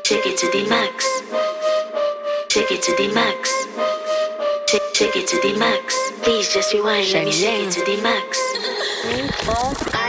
Take it to the max. Take it to the max. Take it to the max. Please just rewind. Let me take it to the max.